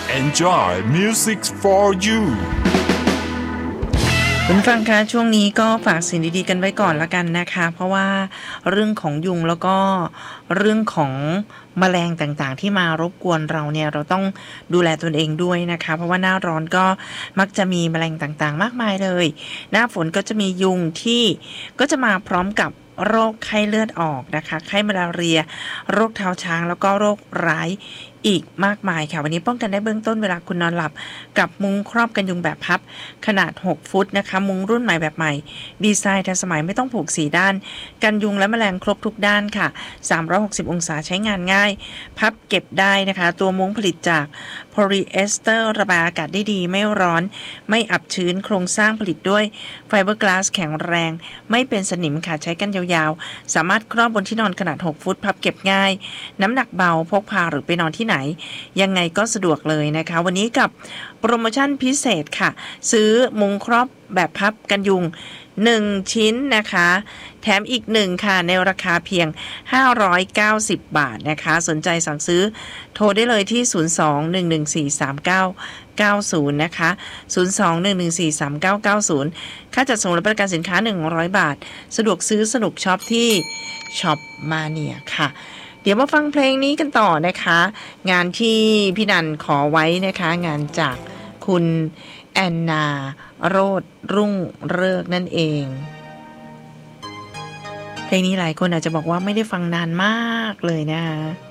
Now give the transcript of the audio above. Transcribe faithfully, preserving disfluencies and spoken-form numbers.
Enjoy music for you คุณฟังคะช่วงนี้ก็ฝากสิ่งดีๆกันไว้ก่อนละกันนะคะเพราะว่าเรื่องของยุงแล้วก็เรื่องของแมลงต่างๆที่มารบกวนเราเนี่ยเราต้องดูแลตนเองด้วยนะคะเพราะว่าหน้าร้อนก็มักจะมีแมลงต่างๆมากมายเลยหน้าฝนก็จะมียุงที่ก็จะมาพร้อมกับโรคไข้เลือดออกนะคะไข้มาลาเรียโรคเท้าช้างแล้วก็โรคร้ายอีกมากมายค่ะวันนี้ป้องกันได้เบื้องต้นเวลาคุณนอนหลับกับมุ้งครอบกันยุงแบบพับขนาดหกฟุตนะคะมุ้งรุ่นใหม่แบบใหม่ดีไซน์ทันสมัยไม่ต้องผูกสีด้านกันยุงและแมลงครบทุกด้านค่ะสามร้อยหกสิบองศาใช้งานง่ายพับเก็บได้นะคะตัวมุ้งผลิตจากโพลีเอสเตอร์ระบายอากาศได้ดีไม่ร้อนไม่อับชื้นโครงสร้างผลิตด้วยไฟเบอร์กลาสแข็งแรงไม่เป็นสนิมค่ะใช้กันยาวๆสามารถครอบบนที่นอนขนาดหกฟุตพับเก็บง่ายน้ำหนักเบาพกพาหรือไปนอนที่ไหนยังไงก็สะดวกเลยนะคะวันนี้กับโปรโมชั่นพิเศษค่ะซื้อมุ้งครอบแบบพับกันยุงหนึ่งชิ้นนะคะแถมอีกหนึ่งค่ะในราคาเพียงห้าร้อยเก้าสิบบาทนะคะสนใจสั่งซื้อโทรได้เลยที่ศูนย์ สอง หนึ่ง หนึ่ง สี่ สาม เก้า เก้า ศูนย์นะคะศูนย์ สอง หนึ่ง หนึ่ง สี่ สาม เก้า เก้า ศูนย์ค่าจัดส่งและบริการสินค้าหนึ่งร้อยบาทสะดวกซื้อสนุกช็อปที่ช็อปมาเนียค่ะเดี๋ยวมาฟังเพลงนี้กันต่อนะคะงานที่พี่นันขอไว้นะคะงานจากคุณแอนนาโรจน์รุ่งเริกนั่นเองเพลงนี้หลายคนอาจจะบอกว่าไม่ได้ฟังนานมากเลยนะคะ